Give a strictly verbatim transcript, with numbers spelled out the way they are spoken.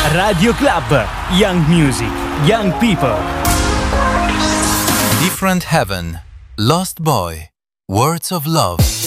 Radio Club, Young Music, Young People. Different Heaven, Lost Boy, Words of Love.